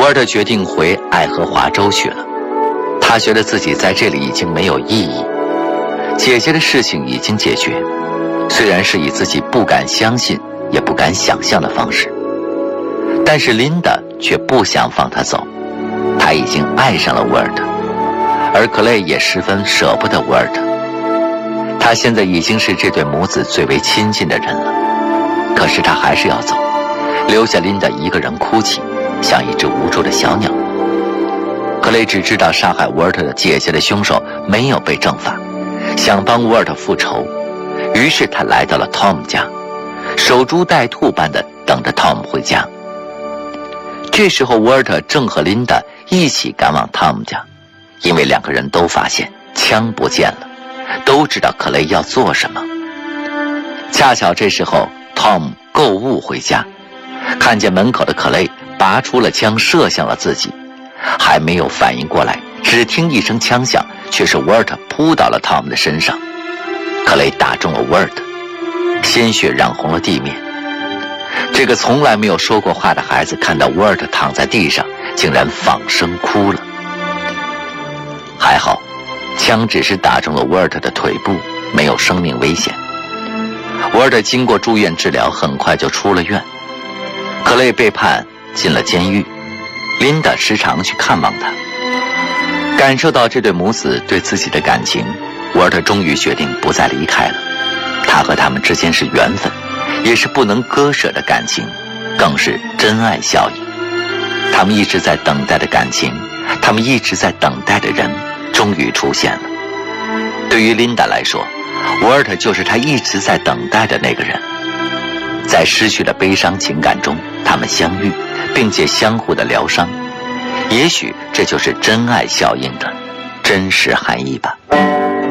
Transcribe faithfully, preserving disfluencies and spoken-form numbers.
沃尔特决定回爱荷华州去了。他觉得自己在这里已经没有意义，姐姐的事情已经解决，虽然是以自己不敢相信也不敢想象的方式，但是琳达却不想放他走。他已经爱上了沃尔特，而克雷也十分舍不得沃尔特。他现在已经是这对母子最为亲近的人了，可是他还是要走，留下琳达一个人哭泣，像一只无助的小鸟。克雷只知道杀害沃尔特的姐姐的凶手没有被正法，想帮沃尔特复仇，于是他来到了 Tom 家，守株待兔般的等着 Tom 回家。这时候沃尔特正和琳达一起赶往 Tom 家，因为两个人都发现枪不见了，都知道克雷要做什么。恰巧这时候 Tom 购物回家，看见门口的克雷拔出了枪射向了自己，还没有反应过来，只听一声枪响，却是沃尔特扑到了 Tom 的身上。克雷打中了沃尔特，鲜血染红了地面。这个从来没有说过话的孩子看到沃尔特躺在地上，竟然放声哭了。还好枪只是打中了沃尔特的腿部，没有生命危险。沃尔特经过住院治疗，很快就出了院。克雷被判进了监狱，琳达时常去看望他。感受到这对母子对自己的感情，沃尔特终于决定不再离开了。他和他们之间是缘分，也是不能割舍的感情，更是真爱效应。他们一直在等待的感情，他们一直在等待的人，终于出现了。对于琳达来说，沃尔特就是她一直在等待的那个人。在失去的悲伤情感中，他们相遇，并且相互的疗伤。也许这就是真爱效应的真实含义吧。